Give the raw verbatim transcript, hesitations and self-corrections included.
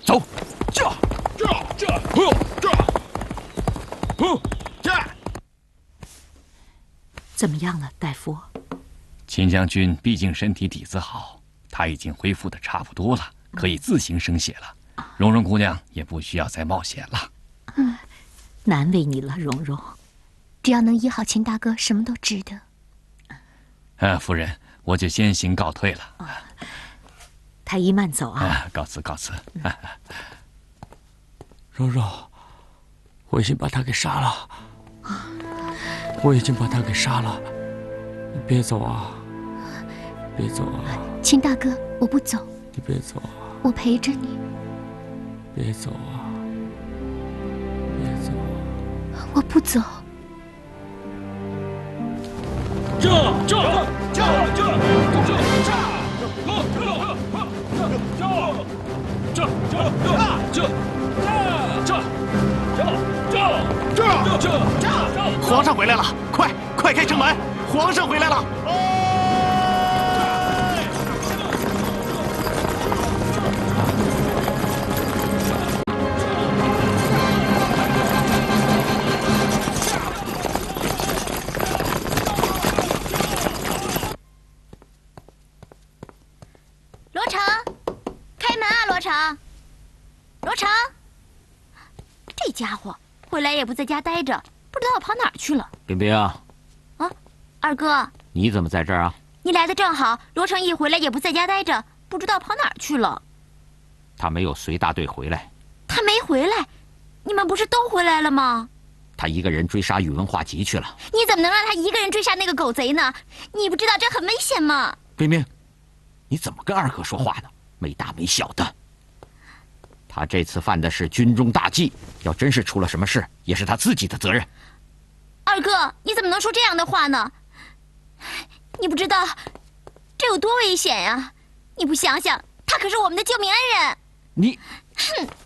走，这这这，呵这，呵这。 怎么样了，大夫？ 秦将军毕竟身体底子好，他已经恢复的差不多了，可以自行生血了。蓉蓉姑娘也不需要再冒险了。 嗯，难为你了，蓉蓉。 只要能医好秦大哥，什么都值得。 啊，夫人，我就先行告退了。 啊，太医慢走啊！ 啊，告辞告辞。啊、 蓉蓉，我已经把他给杀了，我已经把他给杀了，你别走啊！别走啊！ 秦大哥，我不走。 你别走啊！ 我陪着你。 别走啊！别走啊！ 我不走。 这这这这这这这这这这这皇上回来了！快快开城门！皇上回来了！ 罗成，开门啊！罗成，罗成，这家伙回来也不在家待着，不知道跑哪儿去了。 冰冰，啊， 二哥， 你怎么在这儿啊？ 你来的正好，罗成一回来也不在家待着，不知道跑哪儿去了。 他没有随大队回来。 他没回来？你们不是都回来了吗？ 他一个人追杀宇文化及去了。 你怎么能让他一个人追杀那个狗贼呢？你不知道这很危险吗？ 冰冰，你怎么跟二哥说话呢？没大没小的。他这次犯的是军中大忌，要真是出了什么事，也是他自己的责任。 二哥，你怎么能说这样的话呢？你不知道这有多危险呀！你不想想，他可是我们的救命恩人。 你， 哼！